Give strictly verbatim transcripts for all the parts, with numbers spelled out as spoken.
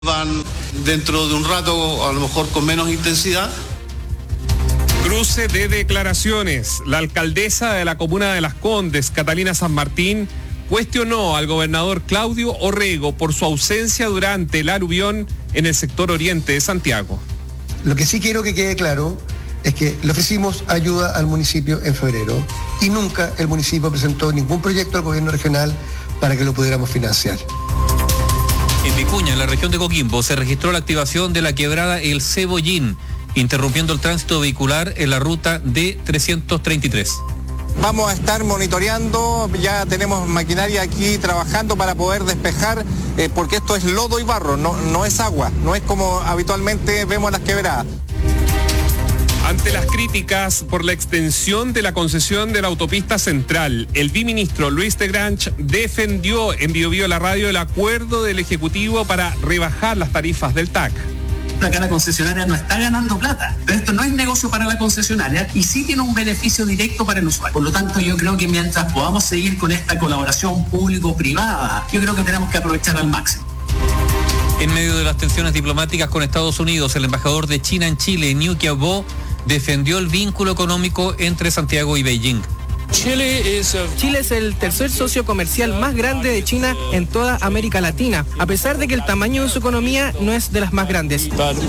Van dentro de un rato, a lo mejor con menos intensidad. Cruce de declaraciones. La alcaldesa de la comuna de Las Condes, Catalina San Martín, cuestionó al gobernador Claudio Orrego por su ausencia durante el aluvión en el sector oriente de Santiago. Lo que sí quiero que quede claro es que le ofrecimos ayuda al municipio en febrero y nunca el municipio presentó ningún proyecto al gobierno regional para que lo pudiéramos financiar. En Vicuña, en la región de Coquimbo, se registró la activación de la quebrada El Cebollín, interrumpiendo el tránsito vehicular en la ruta D trescientos treinta y tres. Vamos a estar monitoreando, ya tenemos maquinaria aquí trabajando para poder despejar, eh, porque esto es lodo y barro, no, no es agua, no es como habitualmente vemos las quebradas. Ante las críticas por la extensión de la concesión de la autopista central, el viceministro Luis de Granch defendió en Bio Bio la radio el acuerdo del Ejecutivo para rebajar las tarifas del T A C. Acá la concesionaria no está ganando plata, pero esto no es negocio para la concesionaria y sí tiene un beneficio directo para el usuario. Por lo tanto, yo creo que mientras podamos seguir con esta colaboración público-privada, yo creo que tenemos que aprovechar al máximo. En medio de las tensiones diplomáticas con Estados Unidos, el embajador de China en Chile, Niu Qiabo, defendió el vínculo económico entre Santiago y Beijing. Chile es el tercer socio comercial más grande de China en toda América Latina, a pesar de que el tamaño de su economía no es de las más grandes.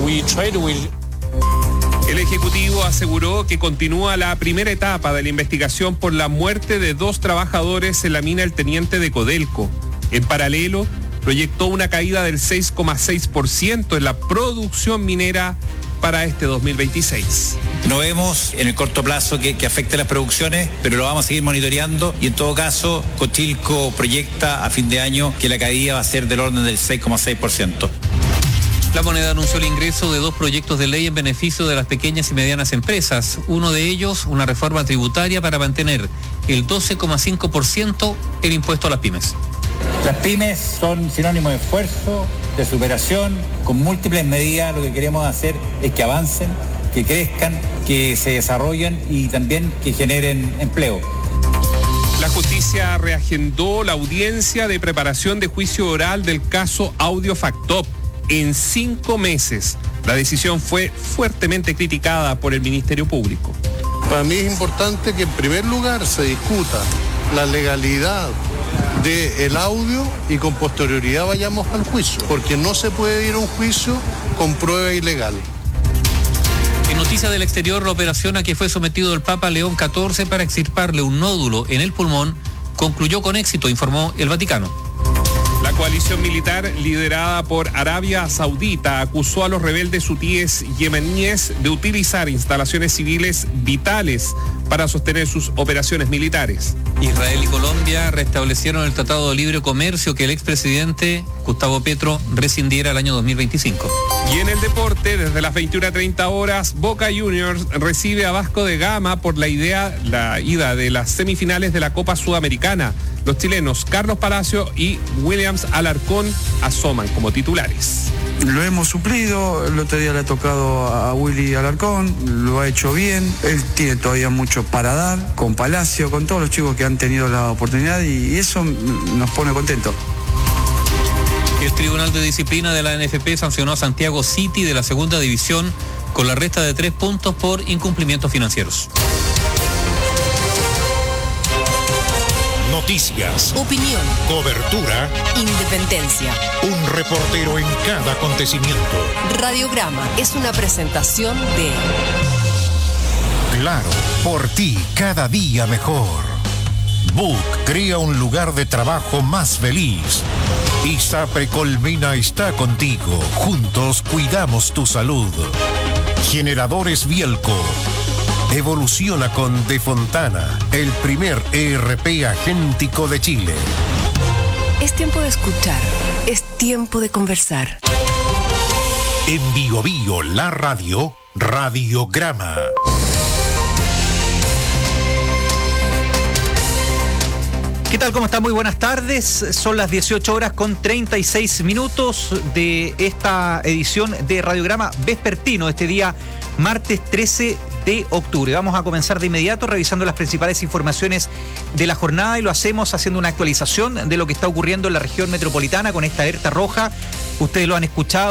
El Ejecutivo aseguró que continúa la primera etapa de la investigación por la muerte de dos trabajadores en la mina El Teniente de Codelco. En paralelo, proyectó una caída del seis coma seis por ciento en la producción minera para este dos mil veintiséis. No vemos en el corto plazo que, que afecte las producciones, pero lo vamos a seguir monitoreando y en todo caso Cochilco proyecta a fin de año que la caída va a ser del orden del seis coma seis por ciento. La Moneda anunció el ingreso de dos proyectos de ley en beneficio de las pequeñas y medianas empresas. Uno de ellos, una reforma tributaria para mantener el doce coma cinco por ciento el impuesto a las pymes. Las pymes son sinónimo de esfuerzo, de superación, con múltiples medidas. Lo que queremos hacer es que avancen, que crezcan, que se desarrollen y también que generen empleo. La justicia reagendó la audiencia de preparación de juicio oral del caso Audiofactop en cinco meses. La decisión fue fuertemente criticada por el Ministerio Público. Para mí es importante que en primer lugar se discuta la legalidad del audio y con posterioridad vayamos al juicio, porque no se puede ir a un juicio con prueba ilegal. En noticias del exterior, la operación a que fue sometido el Papa León catorce para extirparle un nódulo en el pulmón concluyó con éxito, informó el Vaticano. La coalición militar liderada por Arabia Saudita acusó a los rebeldes hutíes yemeníes de utilizar instalaciones civiles vitales para sostener sus operaciones militares. Israel y Colombia restablecieron el Tratado de Libre Comercio que el expresidente Gustavo Petro rescindiera el año dos mil veinticinco. Y en el deporte, desde las veintiuna treinta horas, Boca Juniors recibe a Vasco de Gama por la idea, la ida de las semifinales de la Copa Sudamericana. Los chilenos Carlos Palacio y Williams Alarcón asoman como titulares. Lo hemos suplido, el otro día le ha tocado a Willy Alarcón, lo ha hecho bien, él tiene todavía mucho para dar, con Palacio, con todos los chicos que han tenido la oportunidad y eso nos pone contentos. El Tribunal de Disciplina de la N F P sancionó a Santiago City de la Segunda División con la resta de tres puntos por incumplimientos financieros. Noticias, opinión, cobertura, independencia. Un reportero en cada acontecimiento. Radiograma es una presentación de Claro, por ti cada día mejor. Book crea un lugar de trabajo más feliz. ISAPRE Colmena está contigo. Juntos cuidamos tu salud. Generadores Bielco. Evoluciona con De Fontana, el primer E R P agéntico de Chile. Es tiempo de escuchar, es tiempo de conversar. En Bio Bio, la radio, Radiograma. ¿Qué tal? ¿Cómo están? Muy buenas tardes. Son las dieciocho horas con treinta y seis minutos de esta edición de Radiograma Vespertino, este día martes trece de octubre. Vamos a comenzar de inmediato revisando las principales informaciones de la jornada y lo hacemos haciendo una actualización de lo que está ocurriendo en la región metropolitana con esta alerta roja. Ustedes lo han escuchado.